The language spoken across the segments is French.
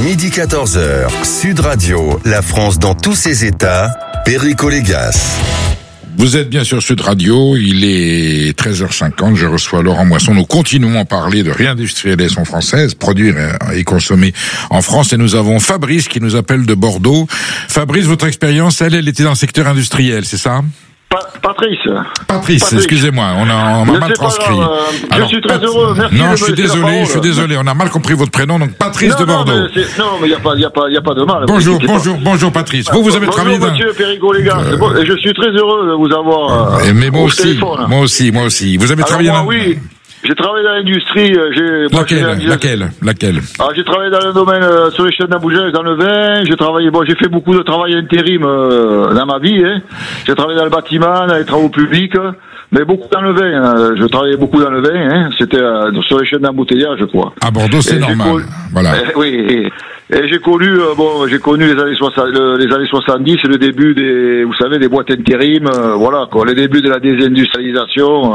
Midi 14h, Sud Radio, la France dans tous ses états, Perico Légas. Vous êtes bien sur Sud Radio, il est 13h50, je reçois Laurent Moisson. Nous continuons à parler de réindustrialisation française, produire et consommer en France. Et nous avons Fabrice qui nous appelle de Bordeaux. Fabrice, votre expérience, elle était dans le secteur industriel, c'est ça ? Patrice, excusez-moi, on m'a mal transcrit. Je suis très heureux, merci. Non, je suis désolé, on a mal compris votre prénom, donc Patrice de Bordeaux. Non, mais il y a pas de mal. Bonjour Patrice. Vous avez travaillé dans... Monsieur Perico Légas, je suis très heureux de vous avoir mais moi aussi. Vous avez travaillé dans... Oui. J'ai travaillé dans l'industrie. Laquelle Alors, j'ai travaillé dans le domaine sur les chaînes d'embouteillage dans le vin. J'ai fait beaucoup de travail intérim dans ma vie. J'ai travaillé dans le bâtiment, dans les travaux publics, mais beaucoup dans le vin. Je travaillais beaucoup dans le vin. C'était sur les chaînes d'embouteillage, je crois. À Bordeaux, c'est normal. Voilà. Oui. Et j'ai connu les années 70, le début des boîtes intérim, les débuts de la désindustrialisation,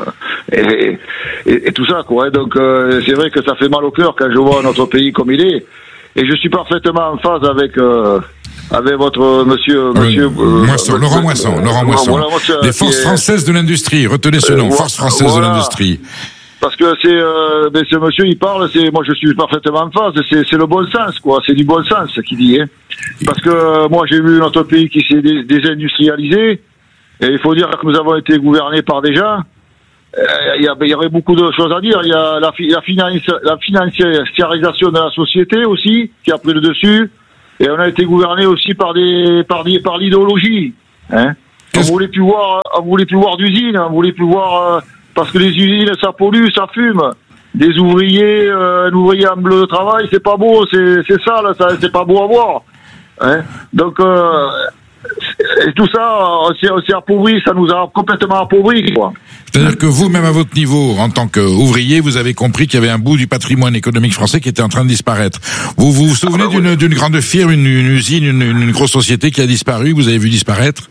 et tout ça, quoi. Donc, c'est vrai que ça fait mal au cœur quand je vois notre pays comme il est. Et je suis parfaitement en phase avec votre monsieur Laurent Moisson. Voilà, les forces françaises de l'industrie, retenez ce nom, forces françaises de l'industrie. Parce que ce monsieur, il parle, moi je suis parfaitement en phase, c'est le bon sens, quoi, c'est du bon sens qu'il dit, Parce que moi j'ai vu notre pays qui s'est désindustrialisé, et il faut dire que nous avons été gouvernés par des gens, il y avait beaucoup de choses à dire, il y a la financiarisation de la société aussi, qui a pris le dessus, et on a été gouverné aussi par l'idéologie, On voulait plus voir d'usines, on voulait plus voir, parce que les usines, ça pollue, ça fume. Des ouvriers, un ouvrier en bleu de travail, c'est pas beau, c'est sale, c'est pas beau à voir. Donc, et tout ça, on s'est appauvri, ça nous a complètement appauvri, quoi. C'est-à-dire que vous, même à votre niveau, en tant qu'ouvrier, vous avez compris qu'il y avait un bout du patrimoine économique français qui était en train de disparaître. Vous vous souvenez d'une grande firme, une usine, une grosse société qui a disparu, vous avez vu disparaître?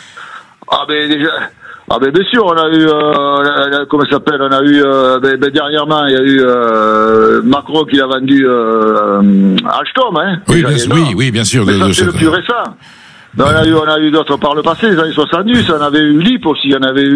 Bien sûr, on a eu, comment ça s'appelle, dernièrement, il y a eu, Macron qui l'a vendu, Alstom, Oui, bien sûr. Mais ça, c'est le plus récent. Ben, on a eu d'autres par le passé, les années 70, on avait eu LIP aussi, on a vu,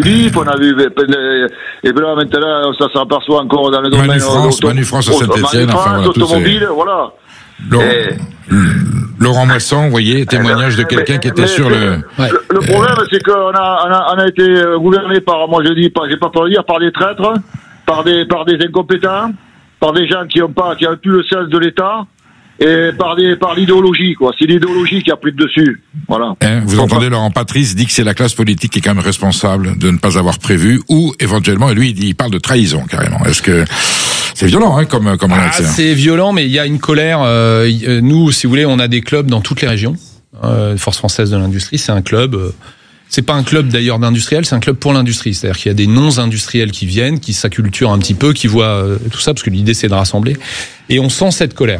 et bien là, maintenant, ça s'aperçoit encore dans le domaine, Manufrance à Saint-Etienne, automobile, voilà. Laurent Moisson, vous voyez, témoignage de quelqu'un qui était sur le... Le problème, c'est qu'on a été gouverné par, moi je dis pas, j'ai pas peur de dire, par des traîtres, par des incompétents, par des gens qui ont plus le sens de l'État, et par l'idéologie, quoi. C'est l'idéologie qui a pris le dessus. Voilà. Vous entendez Laurent Patrice dit que c'est la classe politique qui est quand même responsable de ne pas avoir prévu, ou éventuellement, et lui il parle de trahison carrément. Est-ce que c'est violent, comme réaction? C'est violent, mais il y a une colère. Nous, si vous voulez, on a des clubs dans toutes les régions. Force française de l'industrie, c'est un club. C'est pas un club d'ailleurs d'industriels, c'est un club pour l'industrie. C'est-à-dire qu'il y a des non-industriels qui viennent, qui s'acculturent un petit peu, qui voient tout ça, parce que l'idée c'est de rassembler. Et on sent cette colère.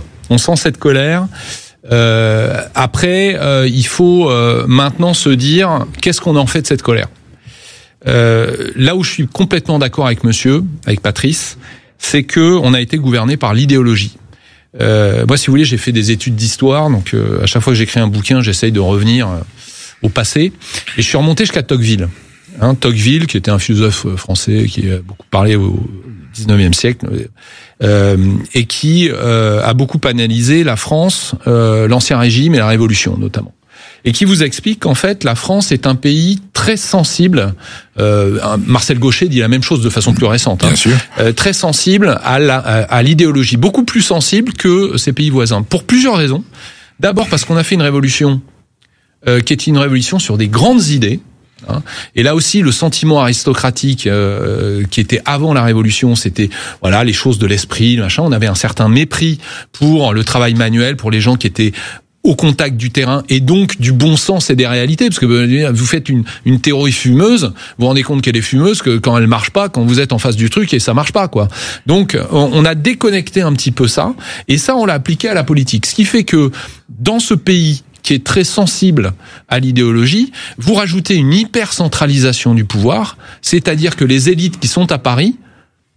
Après, il faut maintenant se dire qu'est-ce qu'on en fait de cette colère. Là où je suis complètement d'accord avec Patrice, c'est que on a été gouverné par l'idéologie. Moi, si vous voulez, j'ai fait des études d'histoire, donc à chaque fois que j'écris un bouquin, j'essaye de revenir au passé, et je suis remonté jusqu'à Tocqueville. Tocqueville, qui était un philosophe français qui a beaucoup parlé au 19e siècle, et qui a beaucoup analysé la France, l'Ancien Régime et la Révolution notamment. Et qui vous explique qu'en fait, la France est un pays très sensible. Marcel Gauchet dit la même chose de façon plus récente. Bien sûr. Très sensible à l'idéologie, beaucoup plus sensible que ses pays voisins. Pour plusieurs raisons. D'abord parce qu'on a fait une révolution qui est une révolution sur des grandes idées. Et là aussi, le sentiment aristocratique qui était avant la Révolution, c'était les choses de l'esprit, machin. On avait un certain mépris pour le travail manuel, pour les gens qui étaient au contact du terrain et donc du bon sens et des réalités, parce que vous faites une théorie fumeuse, vous vous rendez compte qu'elle est fumeuse que quand elle marche pas, quand vous êtes en face du truc et ça marche pas, quoi. Donc on a déconnecté un petit peu ça, et ça on l'a appliqué à la politique, ce qui fait que dans ce pays qui est très sensible à l'idéologie, vous rajoutez une hyper-centralisation du pouvoir, c'est-à-dire que les élites qui sont à Paris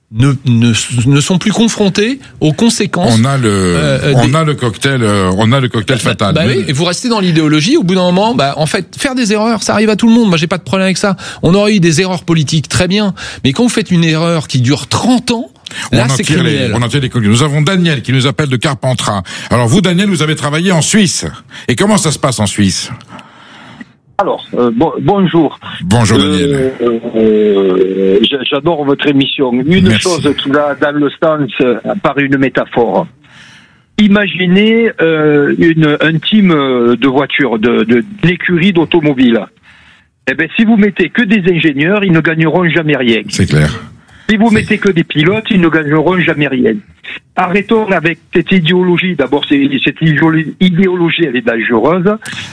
ne sont plus confrontés aux conséquences. On a le cocktail fatal. Oui, et vous restez dans l'idéologie. Au bout d'un moment, en fait, faire des erreurs, ça arrive à tout le monde. Moi, j'ai pas de problème avec ça. On aurait eu des erreurs politiques, très bien. Mais quand vous faites une erreur qui dure 30 ans, là, c'est criminel. On en tire les conclusions. Nous avons Daniel qui nous appelle de Carpentras. Alors vous, Daniel, vous avez travaillé en Suisse. Et comment ça se passe en Suisse ? Alors, bonjour. Bonjour Daniel. J'adore votre émission. Merci. Chose qui va dans le sens par une métaphore. Imaginez un team de voitures, d'une écurie d'automobiles. Eh ben, si vous mettez que des ingénieurs, ils ne gagneront jamais rien. C'est clair. Si vous mettez que des pilotes, ils ne gagneront jamais rien. Arrêtons avec cette idéologie. D'abord, cette idéologie, elle est dangereuse.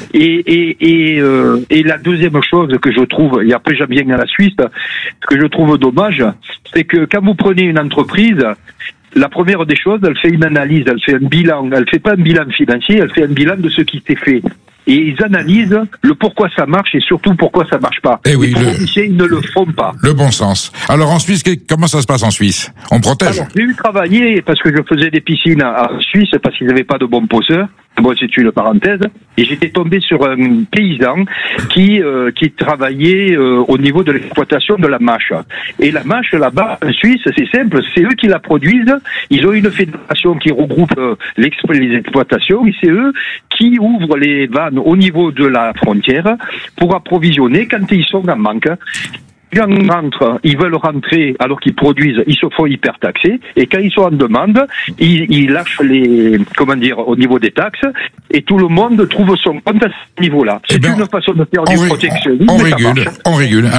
Et la deuxième chose que je trouve, et après j'en viens à la Suisse, ce que je trouve dommage, c'est que quand vous prenez une entreprise, la première des choses, elle fait une analyse, elle fait un bilan. Elle fait pas un bilan financier, elle fait un bilan de ce qui s'est fait. Et ils analysent le pourquoi ça marche et surtout pourquoi ça marche pas. Et oui, ils ne le font pas. Le bon sens. Alors en Suisse, comment ça se passe en Suisse ? On protège ? Alors, j'ai eu travaillé parce que je faisais des piscines en Suisse parce qu'ils n'avaient pas de bons posseurs. Bon, c'est une parenthèse. Et j'étais tombé sur un paysan qui travaillait au niveau de l'exploitation de la mâche. Et la mâche, là-bas, en Suisse, c'est simple, c'est eux qui la produisent. Ils ont une fédération qui regroupe les exploitations et c'est eux qui ouvrent les vannes au niveau de la frontière pour approvisionner quand ils sont en manque. Quand ils rentrent, ils veulent rentrer alors qu'ils produisent, ils se font hyper taxer. Et quand ils sont en demande, ils lâchent au niveau des taxes. Et tout le monde trouve son compte à ce niveau-là. C'est une façon de faire du protectionnisme. On régule.